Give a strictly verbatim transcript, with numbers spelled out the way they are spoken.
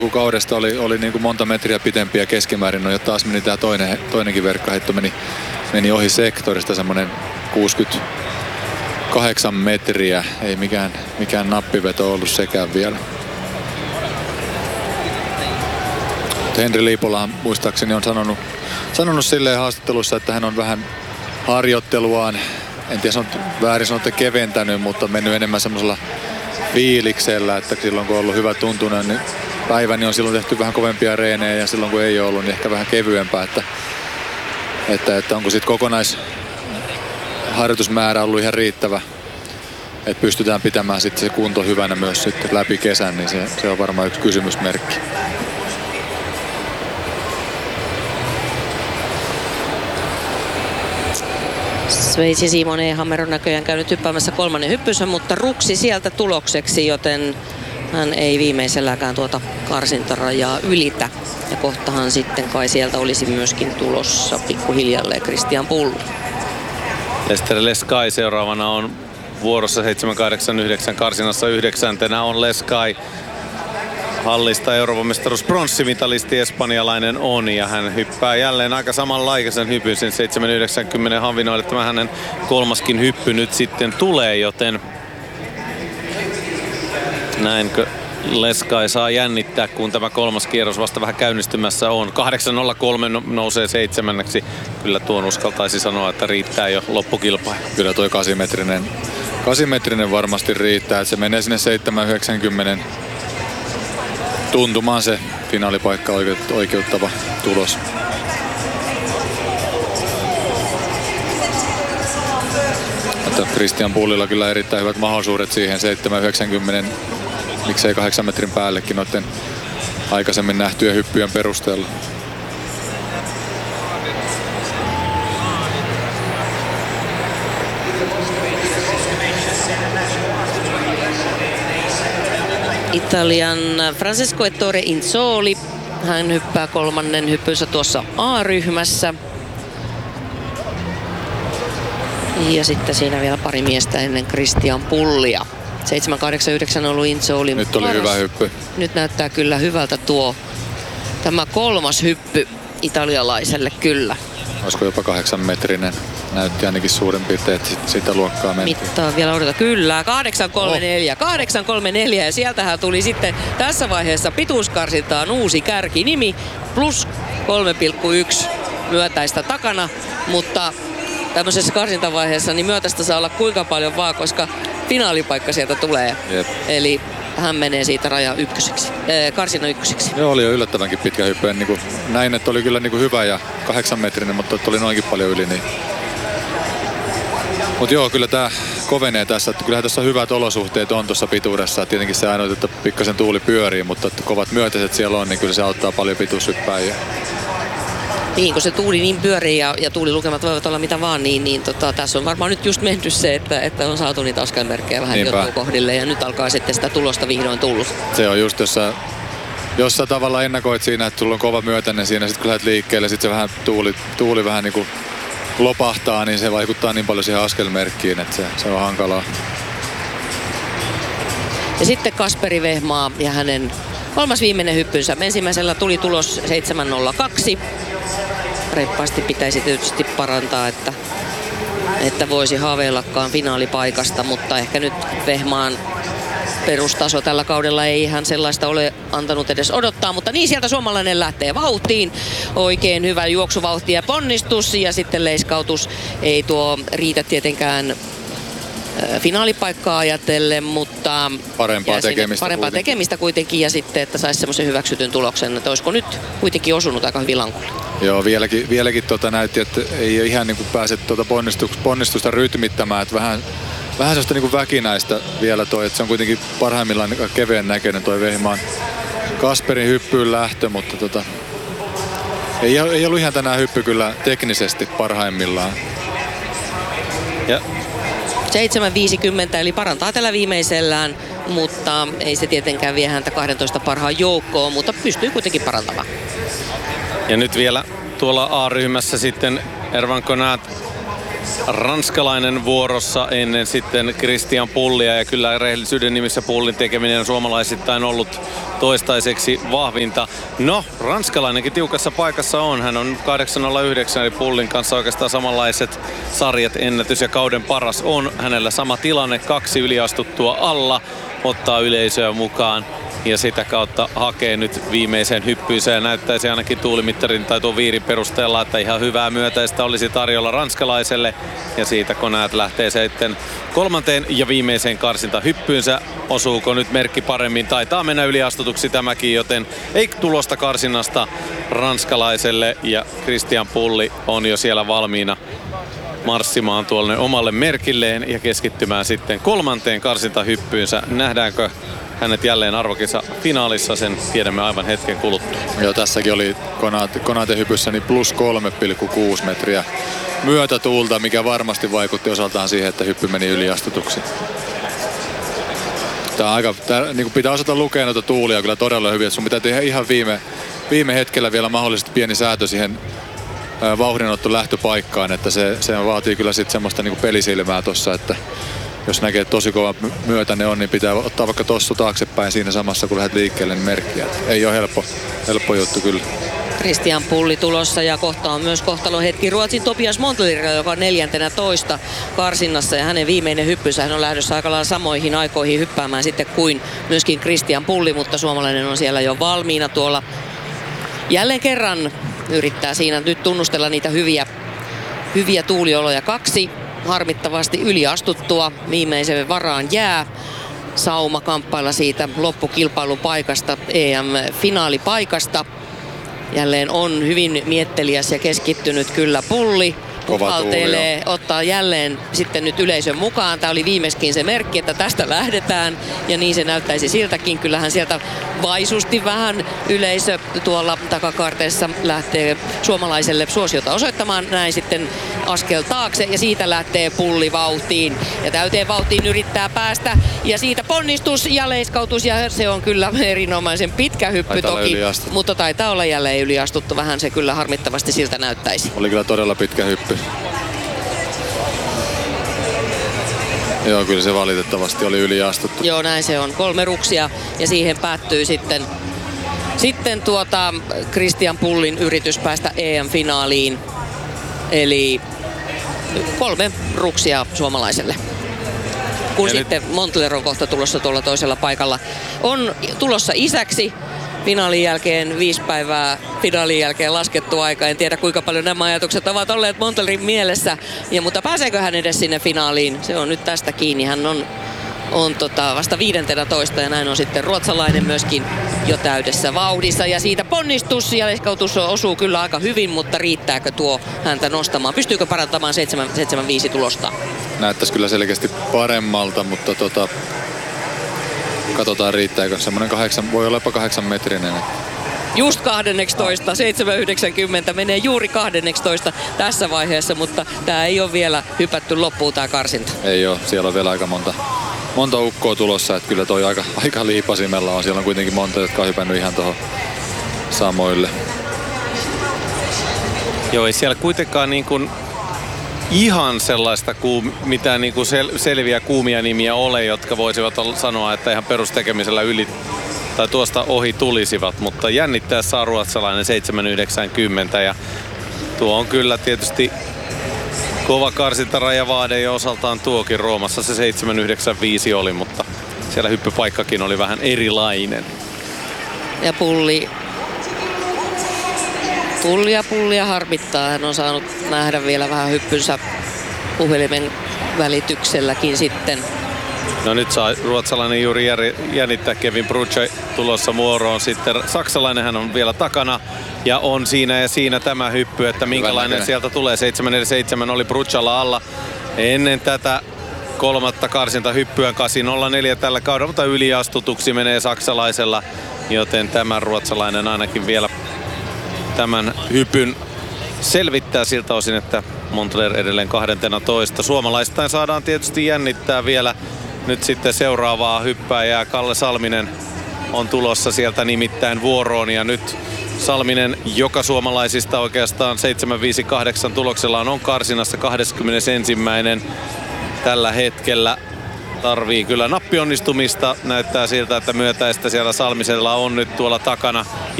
Kaudesta oli, oli niin kuin monta metriä pitempiä keskimäärin, no jo taas meni tämä toinen, toinenkin verkkaheitto meni, meni ohi sektorista, semmoinen kuusikymmentäkahdeksan metriä, ei mikään, mikään nappiveto ollut sekään vielä. Henri Liipola muistaakseni on sanonut, sanonut silleen haastattelussa, että hän on vähän harjoitteluaan, en tiedä on väärin sanottu keventänyt, mutta mennyt enemmän semmoisella fiiliksellä, että silloin kun on ollut hyvä tuntunen, niin päivä, niin on silloin tehty vähän kovempia reenejä ja silloin kun ei ole ollut, niin ehkä vähän kevyempää, että, että, että onko sitten kokonaisharjoitusmäärä ollut ihan riittävä, että pystytään pitämään sitten se kunto hyvänä myös sitten läpi kesän, niin se, se on varmaan yksi kysymysmerkki. Sveitsin Simon Ehammer on näköjään käynyt hyppäämässä kolmannen hyppysön, mutta ruksi sieltä tulokseksi, joten hän ei viimeiselläkään tuota karsintarajaa ylitä. Ja kohtahan sitten kai sieltä olisi myöskin tulossa pikkuhiljalleen Christian Pullo. Lester Leskai seuraavana on vuorossa seitsemän kahdeksan yhdeksän, karsinassa yhdeksäntenä on Leskai. Hallista Euroopan mestaruus pronssimitalisti espanjalainen on ja hän hyppää jälleen aika samanlaikaisen hypyn sen seitsemän yhdeksänkymmentä Havinoille. Tämä hänen kolmaskin hyppy nyt sitten tulee, joten näinkö Leskai saa jännittää, kun tämä kolmas kierros vasta vähän käynnistymässä on. kahdeksan nolla kolme nousee seitsemänneksi. Kyllä tuon uskaltaisi sanoa, että riittää jo loppukilpailu. Kyllä tuo kahdeksanmetrinen, kahdeksanmetrinen varmasti riittää, että se menee sinne seitsemän yhdeksänkymmentä tuntumaan se finaalipaikka oikeuttava tulos. Mutta Christian Pullilla kyllä erittäin hyvät mahdollisuudet siihen seitsemän yhdeksänkymmentä, miksei kahdeksan metrin päällekin noiden aikaisemmin nähtyjen hyppyjen perusteella. Italian Francesco Ettore Insoli. Hän hyppää kolmannen hyppynsä tuossa A-ryhmässä. Ja sitten siinä vielä pari miestä ennen Christian Pullia. seitsemän kahdeksan yhdeksän on ollut Insoli. Nyt oli paras. Hyvä hyppy. Nyt näyttää kyllä hyvältä tuo tämä kolmas hyppy italialaiselle kyllä. Olisiko jopa kahdeksan metrinen? Näytti ainakin suurin piirtein, että sitä luokkaa mentiin. Mittaa vielä odota. Kyllä, kahdeksan kolme neljä. kahdeksan kolme neljä ja sieltähän tuli sitten tässä vaiheessa pituuskarsintaan uusi kärkinimi. Plus kolme pilkku yksi myötäistä takana, mutta tämmöisessä karsintavaiheessa niin myötäistä saa olla kuinka paljon vaan, koska finaalipaikka sieltä tulee. Jep. Eli hän menee siitä raja ykköseksi, äh, karsinnan ykköseksi. Joo, oli jo yllättävänkin pitkä hyppy. Niin näin, että oli kyllä niin kuin hyvä ja kahdeksanmetrinen, mutta oli noinkin paljon yli. Niin. Mutta joo, kyllä tämä kovenee tässä. Että kyllähän tässä hyvät olosuhteet on tuossa pituudessa. Tietenkin se ainoa, että pikkasen tuuli pyörii, mutta että kovat myötäiset siellä on, niin kyllä se auttaa paljon pituushyppääjiä. Niin, kun se tuuli niin pyörii ja, ja tuulilukemat voivat olla mitä vaan, niin, niin tota, tässä on varmaan nyt just mennyt se, että, että on saatu niitä askelmerkkejä vähän jotkut kohdille ja nyt alkaa sitten sitä tulosta vihdoin tullut. Se on just, jos sä, jos sä tavallaan ennakoit siinä, että sulla on kova myötäinen siinä, sitten kun lähdet liikkeelle, sitten se vähän tuuli, tuuli vähän niin kuin lopahtaa, niin se vaikuttaa niin paljon siihen askelmerkkiin, että se, se on hankalaa. Ja sitten Kasperi Vehmaa ja hänen kolmas viimeinen hyppynsä. Ensimmäisellä tuli tulos seitsemän nolla kaksi. Reippaasti pitäisi tietysti parantaa, että, että voisi haaveillakaan finaalipaikasta, mutta ehkä nyt Vehmaan perustaso tällä kaudella ei ihan sellaista ole antanut edes odottaa, mutta niin sieltä suomalainen lähtee vauhtiin. Oikein hyvä juoksuvauhti ja ponnistus ja sitten leiskautus ei tuo riitä tietenkään finaalipaikkaa ajatellen, mutta parempaa tekemistä, parempaa kuitenkin. tekemistä kuitenkin ja sitten, että saisi semmoisen hyväksytyn tuloksen, että olisiko nyt kuitenkin osunut aika hyvin lankulle. Joo, vieläkin, vieläkin tota näytti, että ei ihan niin kuin pääse tuota ponnistusta, ponnistusta rytmittämään, että vähän, vähän sellaista niin kuin väkinäistä vielä toi, että se on kuitenkin parhaimmillaan kevyen näköinen toi Vehmaan Kasperin hyppyyn lähtö, mutta tota, ei, ei ollut ihan tänään hyppy kyllä teknisesti parhaimmillaan. Ja seitsemän viisikymmentä eli parantaa tällä viimeisellään, mutta ei se tietenkään vie häntä kahdentoista parhaan joukkoon, mutta pystyy kuitenkin parantamaan. Ja nyt vielä tuolla A-ryhmässä sitten Ervan Konat ranskalainen vuorossa ennen sitten Christian Pullia, ja kyllä rehellisyyden nimissä Pullin tekeminen on suomalaisittain ollut toistaiseksi vahvinta. No, ranskalainenkin tiukassa paikassa on. Hän on kahdeksan nolla yhdeksän, eli Pullin kanssa oikeastaan samanlaiset sarjat, ennätys ja kauden paras on. Hänellä sama tilanne, kaksi yliastuttua alla, ottaa yleisöä mukaan ja sitä kautta hakee nyt viimeiseen hyppyyseen. Ja näyttäisi ainakin tuulimittarin tai tuon viirin perusteella, että ihan hyvää myötäistä olisi tarjolla ranskalaiselle. Ja siitä koneet lähtee sitten kolmanteen ja viimeiseen karsintahyppyynsä. Osuuko nyt merkki paremmin? Taitaa mennä yliastutuksi tämäkin, joten ei tulosta karsinnasta ranskalaiselle. Ja Christian Pulli on jo siellä valmiina marssimaan tuolle omalle merkilleen ja keskittymään sitten kolmanteen karsintahyppyynsä. Nähdäänkö hänet jälleen arvokisa finaalissa, sen tiedämme aivan hetken kuluttua. Joo, tässäkin oli Konate hypyssä niin plus kolme pilkku kuusi metriä myötätuulta, mikä varmasti vaikutti osaltaan siihen, että hyppy meni yliastutuksi. Tää on aika, tää, niin kuin pitää osata lukea noita tuulia kyllä todella hyvin, että sun pitää tehdä ihan viime, viime hetkellä vielä mahdollisesti pieni säätö siihen ää, vauhdinotto lähtöpaikkaan, että se, se vaatii kyllä sitten semmoista niin kuin pelisilmää tossa, että jos näkee, että tosi kova myötäne on, niin pitää ottaa vaikka tossu taaksepäin siinä samassa, kun lähdet liikkeelle, niin merkkiä. Ei ole helppo, helppo juttu kyllä. Christian Pulli tulossa ja kohta on myös kohtalon hetki Ruotsin Tobias Montlerilla, joka on neljäntenä toista karsinnassa, ja hänen viimeinen hyppysä hän on lähdössä aika lailla samoihin aikoihin hyppäämään sitten kuin myöskin Christian Pulli, mutta suomalainen on siellä jo valmiina tuolla. Jälleen kerran yrittää siinä nyt tunnustella niitä hyviä, hyviä tuulioloja. Kaksi harmittavasti yliastuttua viimeisen varaan jää. Sauma kamppailla siitä loppukilpailupaikasta, E M-finaalipaikasta. Jälleen on hyvin mietteliäs ja keskittynyt kyllä Pulli. Puhaltelee, ottaa jälleen sitten nyt yleisön mukaan. Tämä oli viimeiskin se merkki, että tästä lähdetään. Ja niin se näyttäisi siltäkin. Kyllähän sieltä vaisusti vähän yleisö tuolla takakarteessa lähtee suomalaiselle suosiota osoittamaan. Näin sitten askel taakse ja siitä lähtee Pulli vauhtiin. Ja täyteen vauhtiin yrittää päästä. Ja siitä ponnistus ja leiskautus ja se on kyllä erinomaisen pitkä hyppy taitaa toki. Mutta taitaa olla jälleen yliastuttu. Vähän se kyllä harmittavasti siltä näyttäisi. Oli kyllä todella pitkä hyppy. Joo, kyllä se valitettavasti oli yliastuttu. Joo, näin se on. Kolme ruksia ja siihen päättyy sitten, sitten tuota Christian Pullin yritys päästä E M-finaaliin. Eli kolme ruksia suomalaiselle. Kun ja sitten nyt Montler on kohta tulossa tuolla toisella paikalla. On tulossa isäksi. Finaalin jälkeen, viisi päivää finaalin jälkeen laskettu aika. En tiedä kuinka paljon nämä ajatukset ovat olleet Montlerin mielessä. Ja, mutta pääseekö hän edes sinne finaaliin? Se on nyt tästä kiinni. Hän on, on tota, vasta viidentenä toista ja näin on sitten ruotsalainen myöskin jo täydessä vauhdissa. Ja siitä ponnistus ja leiskautus osuu kyllä aika hyvin, mutta riittääkö tuo häntä nostamaan? Pystyykö parantamaan seitsemän viisi tulosta? Näyttäisi kyllä selkeästi paremmalta, mutta tota... katsotaan riittääkö. Semmoinen kahdeksan, voi olla jopa kahdeksan metrinen. Just kahdennentoista, seitsemän yhdeksänkymmentä menee juuri kahdennentoista tässä vaiheessa, mutta tää ei ole vielä hypätty loppuun tää karsinta. Ei ole, siellä on vielä aika monta, monta ukkoa tulossa, että kyllä toi aika, aika liipasimella on. Siellä on kuitenkin monta, jotka on hypännyt ihan tuohon samoille. Joo, ei siellä kuitenkaan niin kuin ihan sellaista kuum, mitään niin kuin sel, selviä kuumia nimiä ole, jotka voisivat sanoa, että ihan perustekemisellä yli tai tuosta ohi tulisivat, mutta jännittää saa ruotsalainen seitsemän yhdeksänkymmentä ja tuo on kyllä tietysti kova karsintarajavaade ja osaltaan tuokin. Roomassa se seitsemän yhdeksänkymmentäviisi oli, mutta siellä hyppypaikkakin oli vähän erilainen. Ja Pulli Pullia, pullia harmittaa. Hän on saanut nähdä vielä vähän hyppynsä puhelimen välitykselläkin sitten. No nyt saa ruotsalainen juuri jännittää. Kevin Bruce tulossa vuoroon. Sitten saksalainen hän on vielä takana. Ja on siinä ja siinä tämä hyppy, että minkälainen sieltä tulee. seitsemän seitsemän oli Bruchalla alla ennen tätä kolmatta karsinta hyppyä. kahdeksan nolla neljä tällä kaudella, mutta yliastutuksi menee saksalaisella. Joten tämä ruotsalainen ainakin vielä tämän hypyn selvittää siltä osin, että Montler edelleen kaksitoista. Suomalaistain saadaan tietysti jännittää vielä nyt sitten seuraavaa hyppääjää. Kalle Salminen on tulossa sieltä nimittäin vuoroon ja nyt Salminen, joka suomalaisista oikeastaan seitsemän viisi kahdeksan tuloksellaan on karsinassa kahdeskymmenesensimmäinen tällä hetkellä. Tarvii kyllä nappionnistumista. Näyttää siltä, että myötäistä siellä Salmisella on nyt tuolla takana.